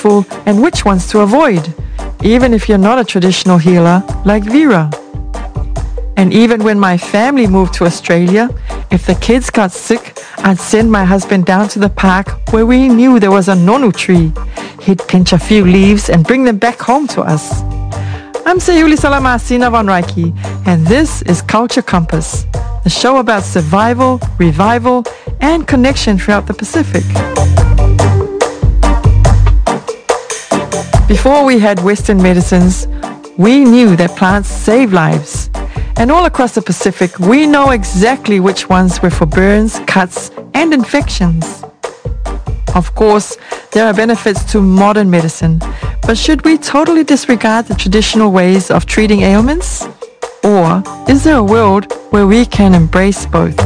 careful and which ones to avoid, even if you're not a traditional healer like Vera. And even when my family moved to Australia, if the kids got sick, I'd send my husband down to the park where we knew there was a nonu tree. He'd pinch a few leaves and bring them back home to us. I'm Sayuli Salamasina Von Reiki, and this is Culture Compass, the show about survival, revival, and connection throughout the Pacific. Before we had Western medicines, we knew that plants save lives. And all across the Pacific, we know exactly which ones were for burns, cuts, and infections. Of course, there are benefits to modern medicine, but should we totally disregard the traditional ways of treating ailments? Or is there a world where we can embrace both?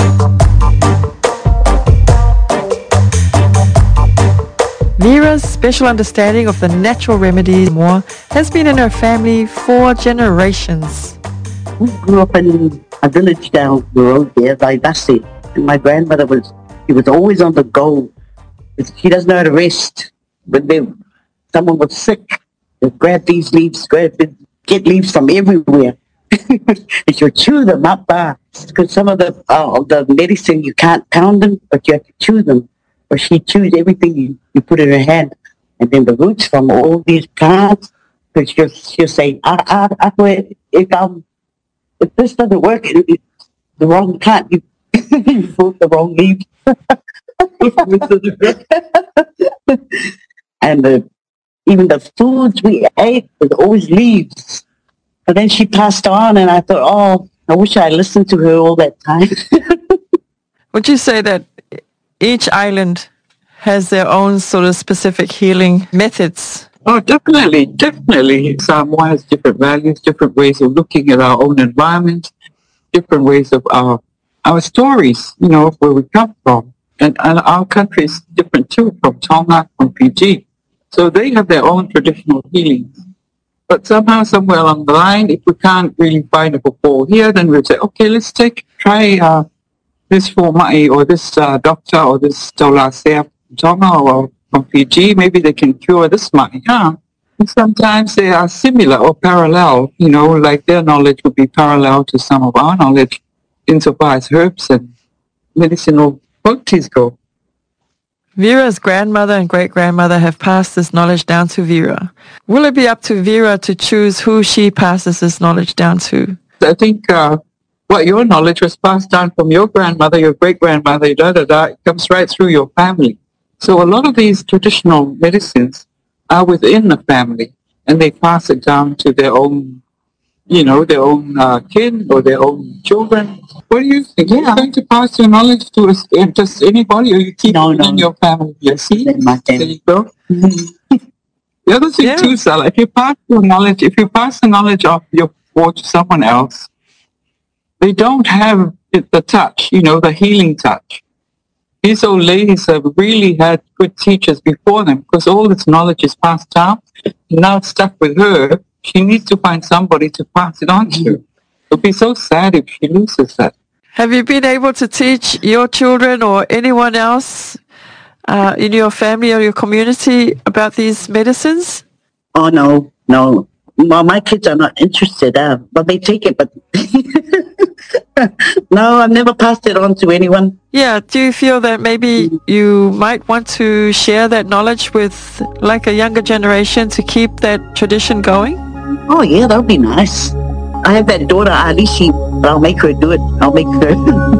Vera's special understanding of the natural remedies more has been in her family for generations. We grew up in a village down the road there, Vaivasi, and my grandmother was always on the go. She doesn't know how to rest. When someone was sick, they'd grab these leaves, get leaves from everywhere. And she'll chew them up, because some of the medicine, you can't pound them, but you have to chew them. Or she chews everything you put in her hand. And then the roots from all these plants, because she'll say, if this doesn't work, it's the wrong plant. You put the wrong leaves. And even the foods we ate was always leaves. But then she passed on, and I thought, I wish I listened to her all that time. Would you say that each island has their own sort of specific healing methods? Oh, definitely. Samoa has different values, different ways of looking at our own environment, different ways of our stories, where we come from. And our country is different too, from Tonga, from Fiji. So they have their own traditional healings. But somehow, somewhere along the line, if we can't really find a pawpaw here, then we'll say, okay, let's try this Fomai or this doctor or this Taulasea from Tonga or from Fiji, maybe they can cure this mai. And sometimes they are similar or parallel, like their knowledge would be parallel to some of our knowledge insofar as herbs and medicinal qualities go. Vera's grandmother and great-grandmother have passed this knowledge down to Vera. Will it be up to Vera to choose who she passes this knowledge down to? I think what your knowledge was passed down from your grandmother, your great-grandmother, it comes right through your family. So a lot of these traditional medicines are within the family, and they pass it down to their own, their own kin or their own children. What do you think? Yeah. Are you going to pass your knowledge to just anybody, or you keep it in your family? Yes, there you go. Mm-hmm. The other thing too, Sal, if you pass the knowledge of your ward to someone else, they don't have the touch, the healing touch. These old ladies have really had good teachers before them, because all this knowledge is passed down. Now it's stuck with her. She needs to find somebody to pass it on to. It'll be so sad if she loses that. Have you been able to teach your children or anyone else in your family or your community about these medicines? Oh, no. Well, my kids are not interested, but they take it, but no, I've never passed it on to anyone. Yeah, do you feel that maybe you might want to share that knowledge with like a younger generation to keep that tradition going? Oh, yeah, that would be nice. I have that daughter, Alishi, but I'll make her do it. I'll make her.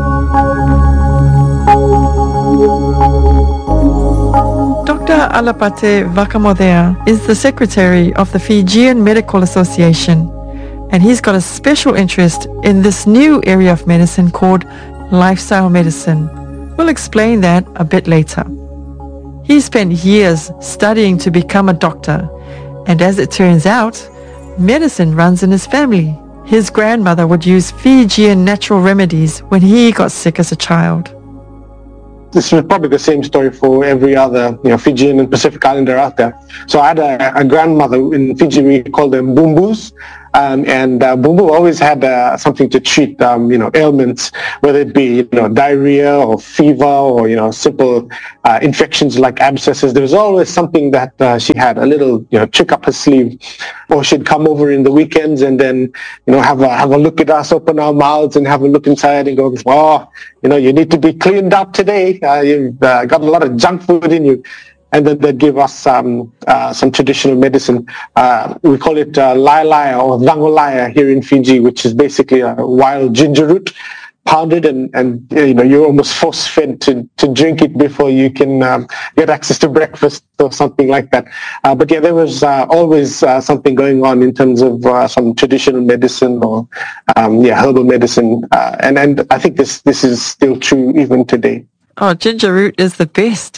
Dr. Alapate Vakamodea is the secretary of the Fijian Medical Association, and he's got a special interest in this new area of medicine called lifestyle medicine. We'll explain that a bit later. He spent years studying to become a doctor, and as it turns out, medicine runs in his family. His grandmother would use Fijian natural remedies when he got sick as a child. This is probably the same story for every other, Fijian and Pacific Islander out there. So I had a grandmother in Fiji, we call them boombus. and Bumbu always had something to treat, ailments, whether it be, diarrhea or fever or, simple infections like abscesses. There was always something that she had, a little, trick up her sleeve. Or she'd come over in the weekends and then, have a look at us, open our mouths and have a look inside and go, oh, you need to be cleaned up today. You've got a lot of junk food in you. And then they'd give us some traditional medicine. We call it lailaya or dangolaya here in Fiji, which is basically a wild ginger root, pounded, and you're almost force-fed to drink it before you can get access to breakfast or something like that. But yeah, there was always something going on in terms of some traditional medicine or herbal medicine, and I think this is still true even today. Oh, ginger root is the best.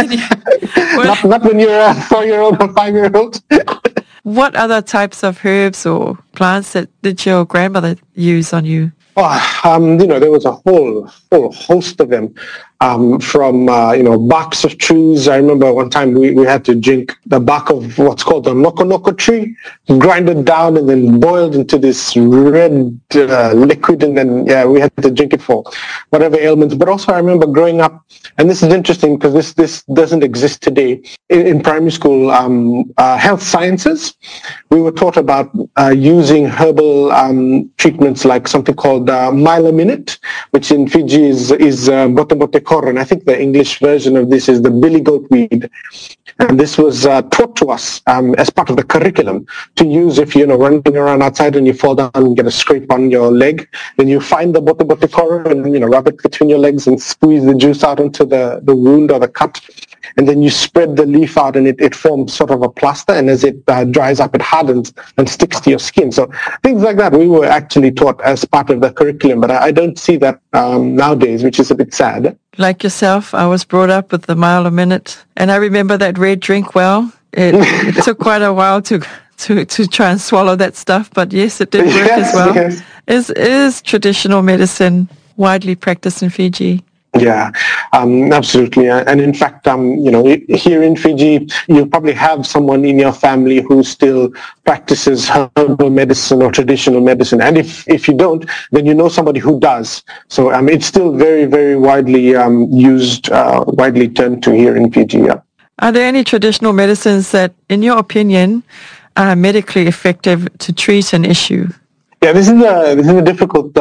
Not when you're a 4-year-old or 5-year-old. What other types of herbs or plants did your grandmother use on you? There was a whole host of them, from barks of trees. I remember one time we had to drink the bark of what's called the noko tree, grind it down and then boiled into this red liquid, and then we had to drink it for whatever ailments. But also I remember growing up, and this is interesting because this doesn't exist today, in primary school, health sciences, we were taught about using herbal treatments like something called Mylaminate, which in Fiji is Bote Koro, and I think the English version of this is the billy goat weed. And this was taught to us as part of the curriculum to use if you're running around outside and you fall down and get a scrape on your leg. Then you find the Bote Koro and rub it between your legs and squeeze the juice out onto the wound or the cut. And then you spread the leaf out and it forms sort of a plaster, and as it dries up, it hardens and sticks to your skin. So things like that we were actually taught as part of the curriculum, but I don't see that nowadays, which is a bit sad. Like yourself, I was brought up with the Mylaminate, and I remember that red drink well. It took quite a while to try and swallow that stuff, but yes, it did work as well. Yes. Is traditional medicine widely practiced in Fiji? Yeah, absolutely. And in fact, here in Fiji, you probably have someone in your family who still practices herbal medicine or traditional medicine. And if you don't, then you know somebody who does. So it's still very, very widely used, widely turned to here in Fiji. Yeah. Are there any traditional medicines that, in your opinion, are medically effective to treat an issue? Yeah, this is a difficult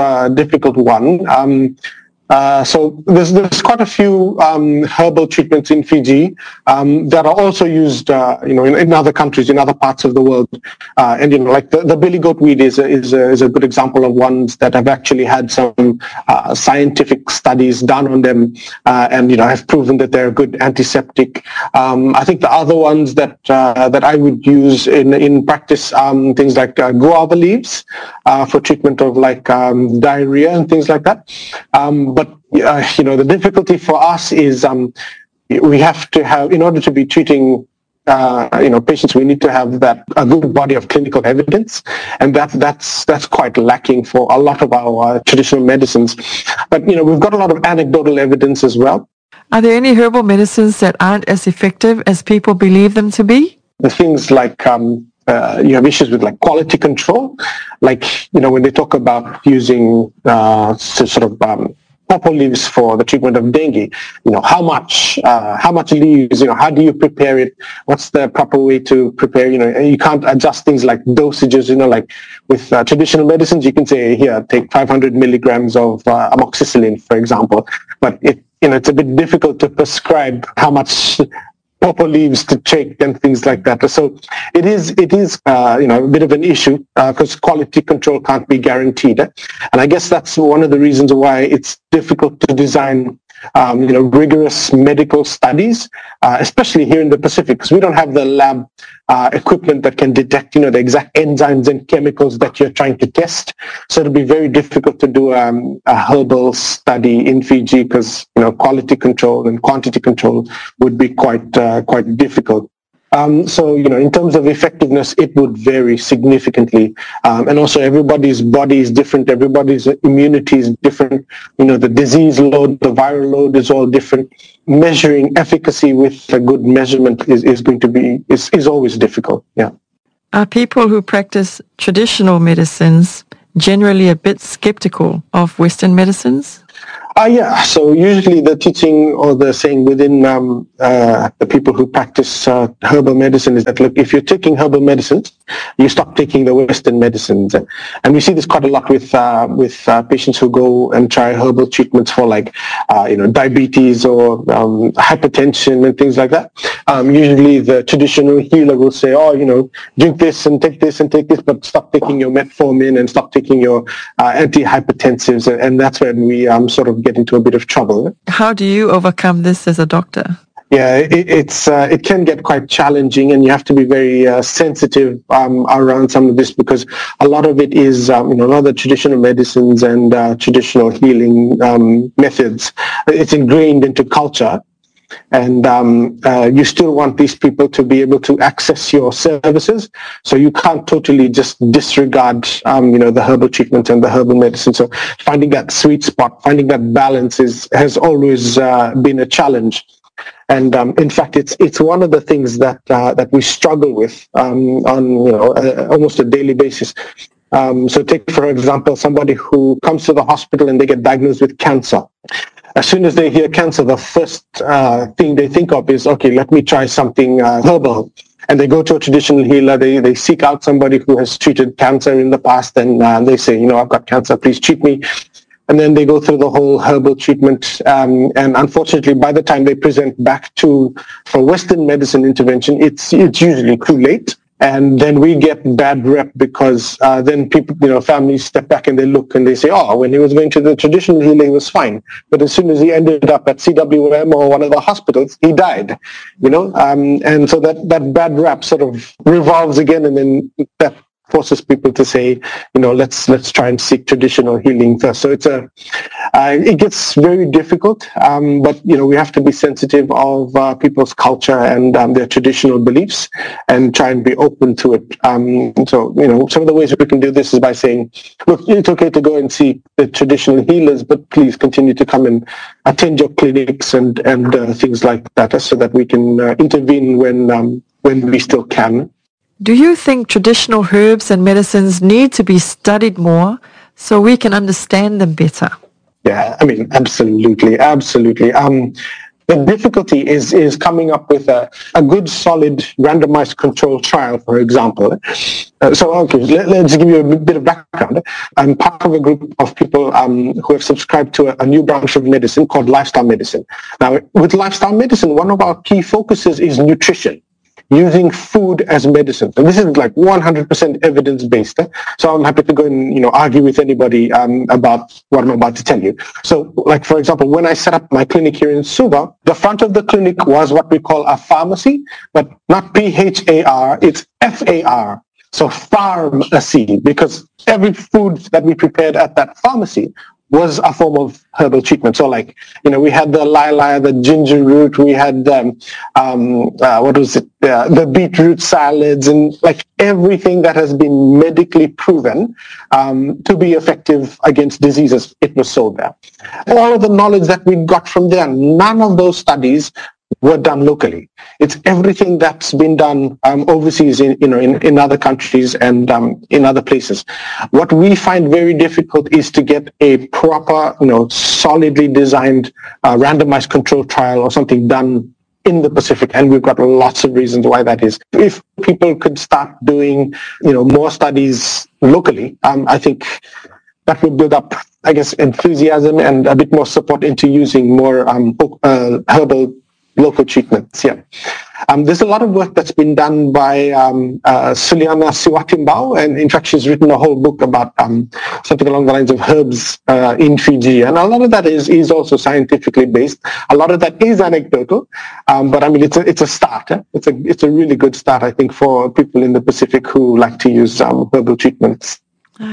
one. So there's quite a few herbal treatments in Fiji that are also used, in other countries, in other parts of the world. And like the billy goat weed is a good example of ones that have actually had some scientific studies done on them, and have proven that they're a good antiseptic. I think the other ones that I would use in practice, things like guava leaves for treatment of like diarrhea and things like that. But the difficulty for us is we have to have, in order to be treating patients, we need to have a good body of clinical evidence, and that's quite lacking for a lot of our traditional medicines. But we've got a lot of anecdotal evidence as well. Are there any herbal medicines that aren't as effective as people believe them to be? The things like you have issues with like quality control, like when they talk about using pawpaw leaves for the treatment of dengue. How much leaves, how do you prepare it? What's the proper way to prepare? You can't adjust things like dosages, like with traditional medicines, you can say, here, take 500 milligrams of amoxicillin, for example. But it's a bit difficult to prescribe how much pawpaw leaves to take and things like that. So it is a bit of an issue because quality control can't be guaranteed. And I guess that's one of the reasons why it's difficult to design rigorous medical studies, especially here in the Pacific, because we don't have the lab equipment that can detect, the exact enzymes and chemicals that you're trying to test. So it'll be very difficult to do a herbal study in Fiji because, quality control and quantity control would be quite difficult. So, in terms of effectiveness, it would vary significantly. And also everybody's body is different. Everybody's immunity is different. The disease load, the viral load is all different. Measuring efficacy with a good measurement is going to be always difficult. Yeah. Are people who practice traditional medicines generally a bit skeptical of Western medicines? Yeah, so usually the teaching or the saying within the people who practice herbal medicine is that, look, if you're taking herbal medicines, you stop taking the Western medicines. And we see this quite a lot with patients who go and try herbal treatments for diabetes or hypertension and things like that. Usually the traditional healer will say, drink this and take this, but stop taking your metformin and stop taking your antihypertensives. And that's when we sort of get into a bit of trouble. How do you overcome this as a doctor? Yeah, it can get quite challenging, and you have to be very sensitive around some of this, because a lot of it is, a lot of the traditional medicines and traditional healing methods, it's ingrained into culture. And you still want these people to be able to access your services, so you can't totally just disregard, the herbal treatment and the herbal medicine. So finding that sweet spot, finding that balance has always been a challenge. And in fact, it's one of the things that we struggle with on almost a daily basis. So take, for example, somebody who comes to the hospital and they get diagnosed with cancer. As soon as they hear cancer, the first thing they think of is, okay, let me try something herbal. And they go to a traditional healer, they seek out somebody who has treated cancer in the past, and they say, I've got cancer, please treat me. And then they go through the whole herbal treatment. And unfortunately, by the time they present back for Western medicine intervention, it's usually too late. And then we get bad rep, because then people, families step back and they look and they say, when he was going to the traditional healing, he was fine. But as soon as he ended up at CWM or one of the hospitals, he died, and so that bad rep sort of revolves again, and then that forces people to say, let's try and seek traditional healing first. So it gets very difficult, but we have to be sensitive of people's culture and their traditional beliefs, and try and be open to it. So some of the ways we can do this is by saying, look, it's okay to go and see the traditional healers, but please continue to come and attend your clinics and things like that, so that we can intervene when we still can. Do you think traditional herbs and medicines need to be studied more so we can understand them better? Yeah, absolutely. The difficulty is coming up with a good, solid, randomized control trial, for example. Let's give you a bit of background. I'm part of a group of people who have subscribed to a new branch of medicine called lifestyle medicine. Now, with lifestyle medicine, one of our key focuses is nutrition, using food as medicine. And this is like 100% evidence-based. So I'm happy to go and, argue with anybody about what I'm about to tell you. So, like, for example, when I set up my clinic here in Suva, the front of the clinic was what we call a pharmacy, but not PHAR, it's FAR. So pharmacy, because every food that we prepared at that pharmacy was a form of herbal treatment. So we had the lila, the ginger root, we had the beetroot salads, and everything that has been medically proven to be effective against diseases, it was sold there. All of the knowledge that we got from there, none of those studies were done locally. It's everything that's been done overseas in other countries and in other places. What we find very difficult is to get a proper, solidly designed randomized control trial or something done in the Pacific, and we've got lots of reasons why that is. If people could start doing, more studies locally, I think that would build up, enthusiasm and a bit more support into using more herbal local treatments. Yeah. There's a lot of work that's been done by Suliana Siwatimbao, and in fact she's written a whole book about something along the lines of herbs in Fiji, and a lot of that is also scientifically based. A lot of that is anecdotal, but it's a start. It's a really good start, I think, for people in the Pacific who like to use herbal treatments.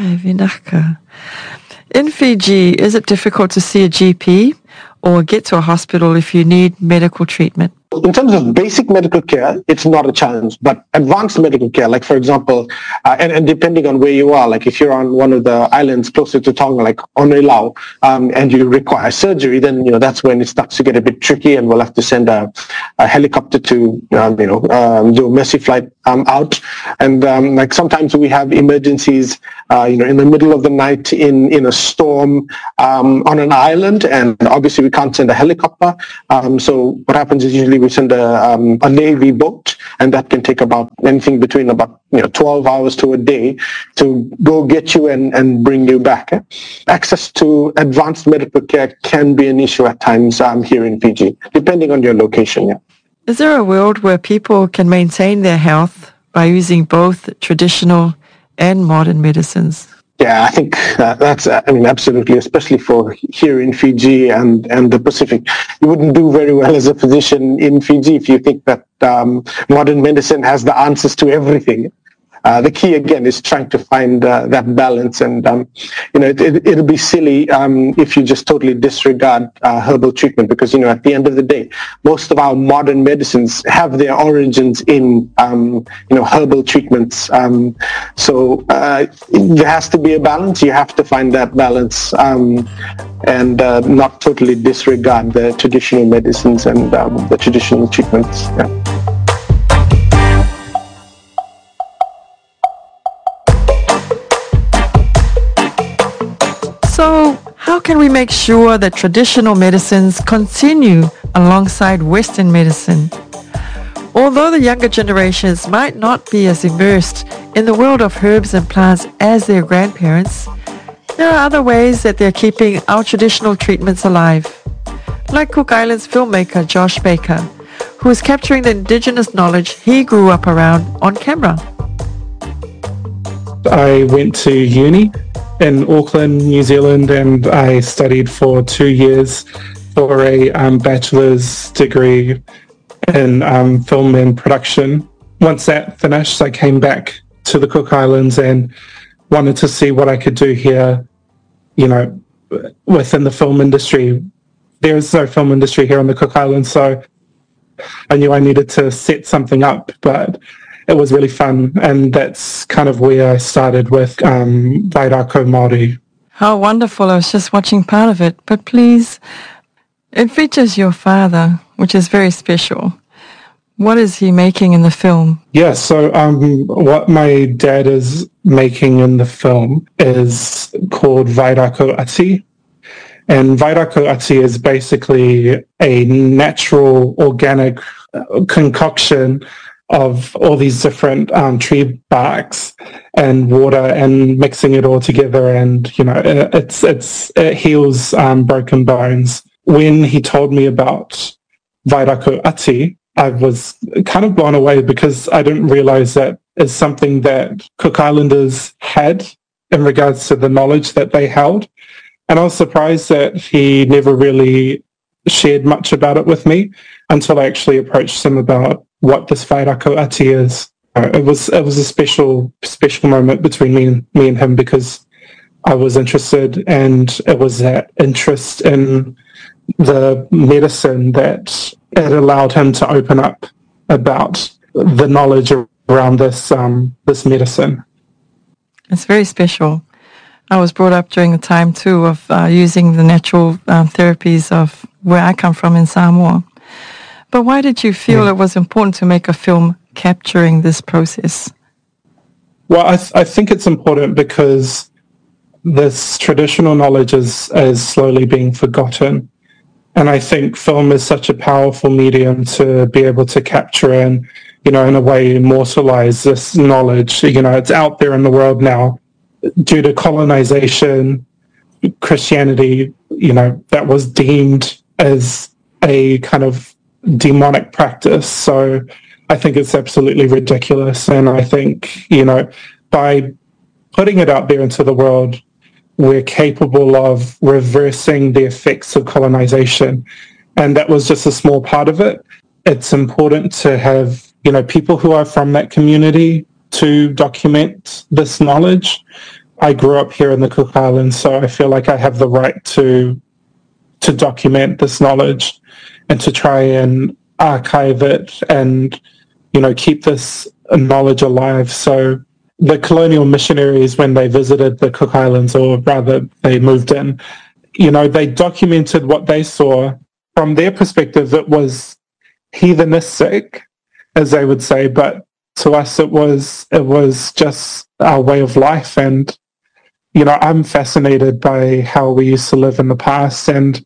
In Fiji, is it difficult to see a GP or get to a hospital if you need medical treatment? In terms of basic medical care, it's not a challenge, but advanced medical care, like, for example, and depending on where you are, like if you're on one of the islands closer to Tonga, like Oneilau, and you require surgery, then, that's when it starts to get a bit tricky, and we'll have to send a helicopter to, do a mercy flight out. And like sometimes we have emergencies, in the middle of the night in a storm on an island, and obviously we can't send a helicopter. So what happens is usually we send a Navy boat, and that can take about anything between about 12 hours to a day to go get you and bring you back. Access to advanced medical care can be an issue at times here in Fiji, depending on your location. Yeah. Is there a world where people can maintain their health by using both traditional and modern medicines? Yeah, I think that's, absolutely, especially for here in Fiji and the Pacific. You wouldn't do very well as a physician in Fiji if you think that modern medicine has the answers to everything. The key, again, is trying to find that balance. And, it'll be silly if you just totally disregard herbal treatment because, at the end of the day, most of our modern medicines have their origins in, herbal treatments. So there has to be a balance. You have to find that balance and not totally disregard the traditional medicines and the traditional treatments. Yeah. So, how can we make sure that traditional medicines continue alongside Western medicine? Although the younger generations might not be as immersed in the world of herbs and plants as their grandparents, there are other ways that they're keeping our traditional treatments alive. Like Cook Islands filmmaker Josh Baker, who is capturing the indigenous knowledge he grew up around on camera. I went to uni in Auckland, New Zealand, and I studied for 2 years for a bachelor's degree in film and production. Once that finished, I came back to the Cook Islands and wanted to see what I could do here, within the film industry. There is no film industry here on the Cook Islands, so I knew I needed to set something up, but it was really fun, and that's kind of where I started with Vairako Māori. How wonderful. I was just watching part of it, but please, it features your father, which is very special. What is he making in the film? Yeah, so what my dad is making in the film is called Vairako Ati. And Vairako Ati is basically a natural, organic concoction of all these different tree barks and water and mixing it all together, and it heals broken bones. When he told me about Vairako Ati, I was kind of blown away because I didn't realize that is something that Cook Islanders had in regards to the knowledge that they held. And I was surprised that he never really shared much about it with me until I actually approached him about what this Vairako Ati is. It was a special moment between me and him because I was interested, and it was that interest in the medicine that it allowed him to open up about the knowledge around this medicine. It's very special. I was brought up during the time too of using the natural therapies of where I come from in Samoa. But why did you feel it was important to make a film capturing this process? Well, I think it's important because this traditional knowledge is slowly being forgotten. And I think film is such a powerful medium to be able to capture and, in a way, immortalize this knowledge. It's out there in the world now. Due to colonization, Christianity, that was deemed as a kind of demonic practice. So I think it's absolutely ridiculous. And I think, by putting it out there into the world, we're capable of reversing the effects of colonization. And that was just a small part of it. It's important to have, people who are from that community to document this knowledge. I grew up here in the Cook Islands, so I feel like I have the right to document this knowledge and to try and archive it and, keep this knowledge alive. So the colonial missionaries, when they visited the Cook Islands, or rather they moved in, they documented what they saw. From their perspective, it was heathenistic, as they would say, but to us it was just our way of life. And I'm fascinated by how we used to live in the past, and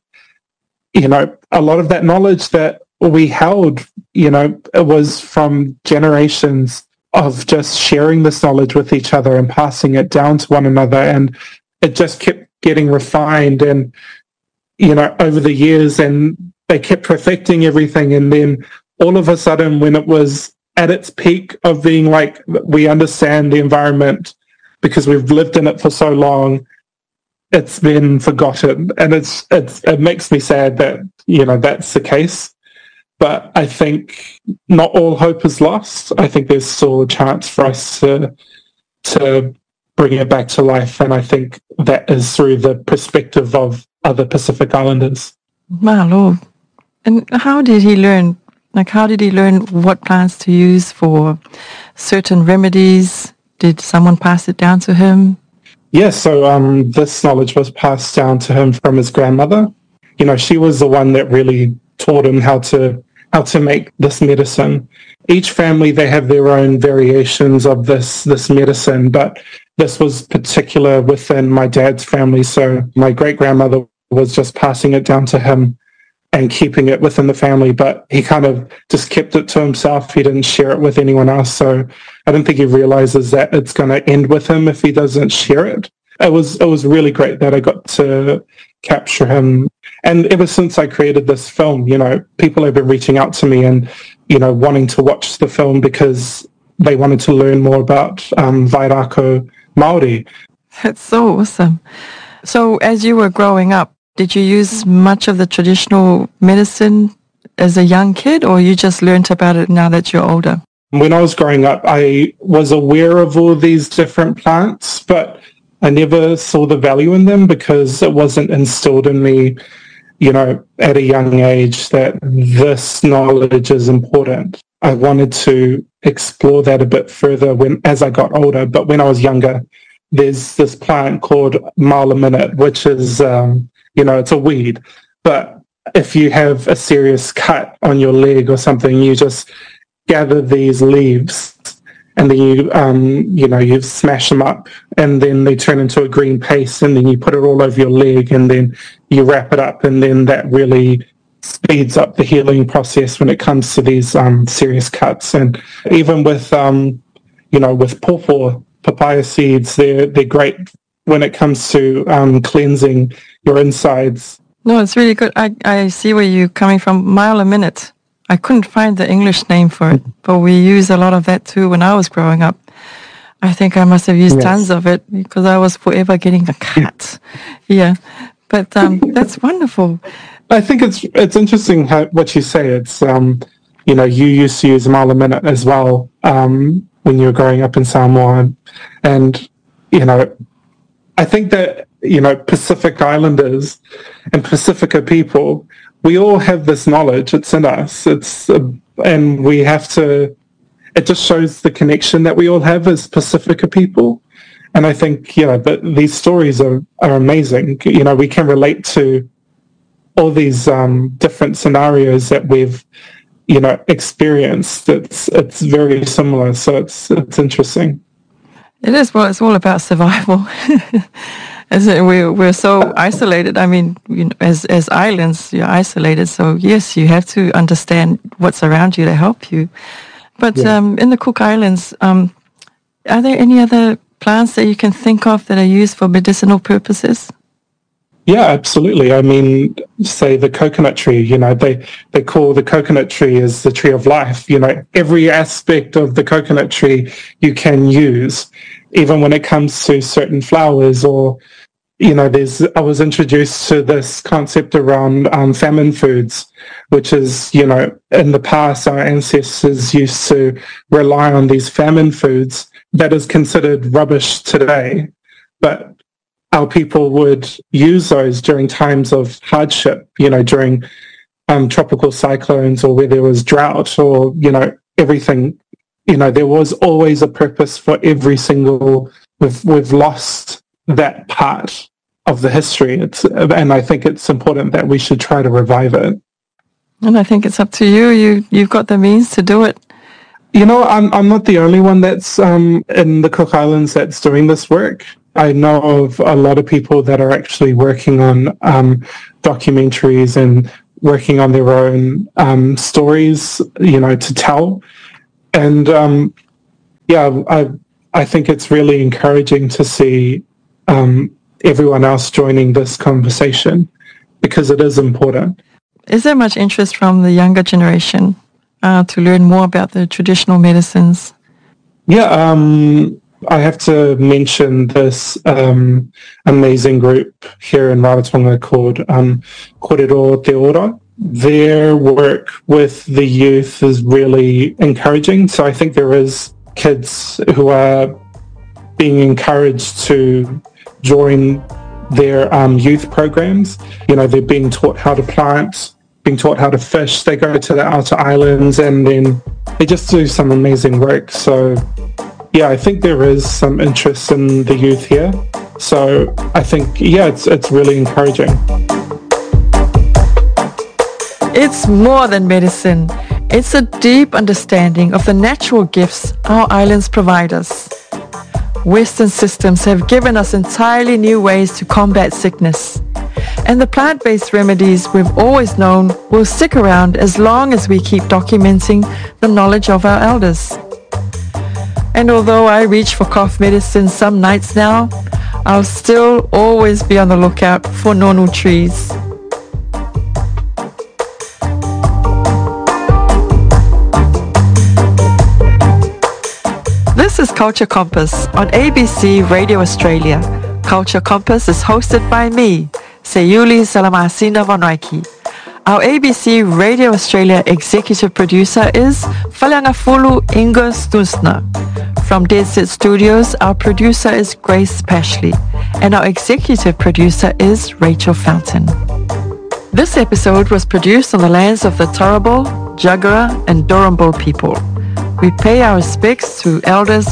a lot of that knowledge that we held, it was from generations of just sharing this knowledge with each other and passing it down to one another, and it just kept getting refined and over the years, and they kept perfecting everything. And then all of a sudden, when it was at its peak of being like, we understand the environment because we've lived in it for so long, it's been forgotten. And it makes me sad that that's the case. But I think not all hope is lost. I think there's still a chance for us to bring it back to life, and I think that is through the perspective of other Pacific Islanders. My Lord. And how did he learn? Like, how did he learn what plants to use for certain remedies? Did someone pass it down to him? Yeah, so this knowledge was passed down to him from his grandmother. She was the one that really taught him how to make this medicine. Each family, they have their own variations of this medicine, but this was particular within my dad's family. So my great-grandmother was just passing it down to him and keeping it within the family, but he kind of just kept it to himself. He didn't share it with anyone else. So I don't think he realizes that it's going to end with him if he doesn't share it. It was really great that I got to capture him. And ever since I created this film, people have been reaching out to me and, wanting to watch the film because they wanted to learn more about Vairako Māori. That's so awesome. So as you were growing up, did you use much of the traditional medicine as a young kid, or you just learned about it now that you're older? When I was growing up, I was aware of all these different plants, but I never saw the value in them because it wasn't instilled in me, at a young age that this knowledge is important. I wanted to explore that a bit further as I got older, but when I was younger, there's this plant called Marla Minute, which is, it's a weed. But if you have a serious cut on your leg or something, you just gather these leaves and then you smash them up, and then they turn into a green paste, and then you put it all over your leg, and then you wrap it up, and then that really speeds up the healing process when it comes to these serious cuts. And even with with pawpaw, papaya seeds, they're great when it comes to cleansing your insides. No, it's really good. I see where you're coming from. Mile a minute. I couldn't find the English name for it, but we use a lot of that too when I was growing up. I think I must have used tons of it because I was forever getting a cut. Yeah, but that's wonderful. I think it's interesting what you say. It's you used to use Mile a Minute as well when you were growing up in Samoa, and I think that Pacific Islanders and Pacifica people, we all have this knowledge. It's in us. And we have to. It just shows the connection that we all have as Pacifica people. And I think but these stories are amazing. We can relate to all these different scenarios that we've experienced. It's very similar. So it's interesting. It is. Well, it's all about survival. We're so isolated. I mean, as islands, you're isolated. So yes, you have to understand what's around you to help you. But in the Cook Islands, are there any other plants that you can think of that are used for medicinal purposes? Yeah, absolutely. I mean, say the coconut tree, they call the coconut tree is the tree of life. Every aspect of the coconut tree you can use, even when it comes to certain flowers or, I was introduced to this concept around famine foods, which is, in the past, our ancestors used to rely on these famine foods that is considered rubbish today. But our people would use those during times of hardship, during tropical cyclones or where there was drought or, everything. There was always a purpose for every single, we've lost that part of the history. And I think it's important that we should try to revive it. And I think it's up to you. You've got the means to do it. You know, I'm not the only one that's in the Cook Islands that's doing this work. I know of a lot of people that are actually working on documentaries and working on their own stories, to tell. And I think it's really encouraging to see everyone else joining this conversation because it is important. Is there much interest from the younger generation to learn more about the traditional medicines? Yeah, I have to mention this amazing group here in Rarotonga called Korero Te Ora. Their work with the youth is really encouraging. So I think there is kids who are being encouraged to join their youth programs. They're being taught how to plant, being taught how to fish. They go to the outer islands and then they just do some amazing work. So yeah, I think there is some interest in the youth here. So I think, it's really encouraging. It's more than medicine. It's a deep understanding of the natural gifts our islands provide us. Western systems have given us entirely new ways to combat sickness. And the plant-based remedies we've always known will stick around as long as we keep documenting the knowledge of our elders. And although I reach for cough medicine some nights now, I'll still always be on the lookout for nonu trees. This is Culture Compass on ABC Radio Australia. Culture Compass is hosted by me, Sayuli Salamasina Vonraiki. Our ABC Radio Australia executive producer is Falangafulu Inga Stusna. From Dead Set Studios, our producer is Grace Pashley, and our executive producer is Rachel Fountain. This episode was produced on the lands of the Turrbal, Jagera, and Dorrimbul people. We pay our respects to elders